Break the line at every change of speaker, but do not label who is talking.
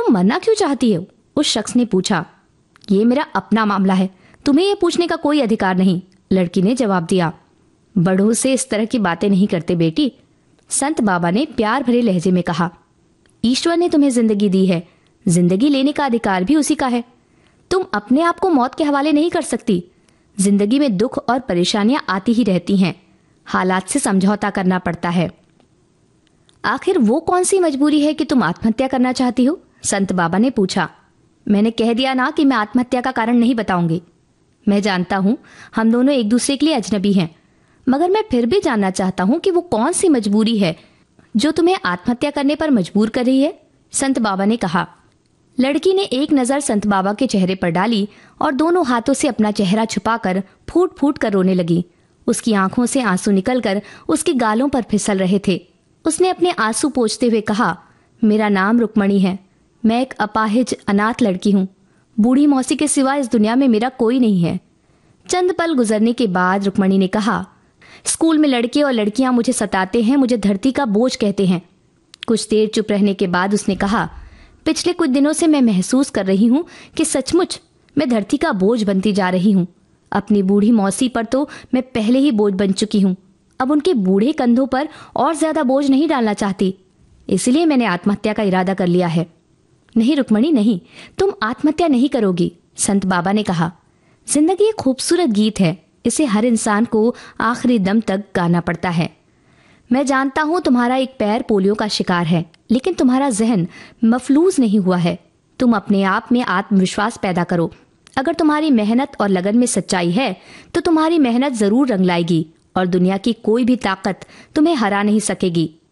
तुम मरना क्यों चाहती हो? उस शख्स ने पूछा। ये मेरा अपना मामला है, तुम्हें ये पूछने का कोई अधिकार नहीं, लड़की ने जवाब दिया। बड़ों से इस तरह की बातें नहीं करते बेटी, संत बाबा ने प्यार भरे लहजे में कहा। ईश्वर ने तुम्हें जिंदगी दी है, जिंदगी लेने का अधिकार भी उसी का है। तुम अपने आप को मौत के हवाले नहीं कर सकती। जिंदगी में दुख और परेशानियां आती ही रहती हैं, हालात से समझौता करना पड़ता है। आखिर वो कौन सी मजबूरी है कि तुम आत्महत्या करना चाहती हो? संत बाबा ने पूछा। मैंने कह दिया ना कि मैं आत्महत्या का कारण नहीं बताऊंगी। मैं जानता हूं हम दोनों एक दूसरे के लिए अजनबी हैं, मगर मैं फिर भी जानना चाहता हूं कि वो कौन सी मजबूरी है जो तुम्हें आत्महत्या करने पर मजबूर कर रही है, संत बाबा ने कहा। लड़की ने एक नजर संत बाबा के चेहरे पर डाली और दोनों हाथों से अपना चेहरा छुपाकर फूट फूट कर रोने लगी। उसकी आंखों से आंसू निकलकर उसके गालों पर फिसल रहे थे। उसने अपने आंसू पोंछते हुए कहा, मेरा नाम रुक्मणी है, मैं एक अपाहिज अनाथ लड़की हूँ। बूढ़ी मौसी के सिवा इस दुनिया में मेरा कोई नहीं है। चंद पल गुजरने के बाद रुक्मणी ने कहा, स्कूल में लड़के और लड़कियां मुझे सताते हैं, मुझे धरती का बोझ कहते हैं। कुछ देर चुप रहने के बाद उसने कहा, पिछले कुछ दिनों से मैं महसूस कर रही हूँ कि सचमुच मैं धरती का बोझ बनती जा रही हूँ। अपनी बूढ़ी मौसी पर तो मैं पहले ही बोझ बन चुकी हूँ, अब उनके बूढ़े कंधों पर और ज्यादा बोझ नहीं डालना चाहती, इसलिए मैंने आत्महत्या का इरादा कर लिया है। नहीं रुक्मणी नहीं, तुम आत्महत्या नहीं करोगी, संत बाबा ने कहा। जिंदगी एक खूबसूरत गीत है, इसे हर इंसान को आखिरी दम तक गाना पड़ता है। मैं जानता हूं तुम्हारा एक पैर पोलियो का शिकार है, लेकिन तुम्हारा जहन मफलूज नहीं हुआ है। तुम अपने आप में आत्मविश्वास पैदा करो। अगर तुम्हारी मेहनत और लगन में सच्चाई है तो तुम्हारी मेहनत जरूर रंग लाएगी और दुनिया की कोई भी ताकत तुम्हें हरा नहीं सकेगी।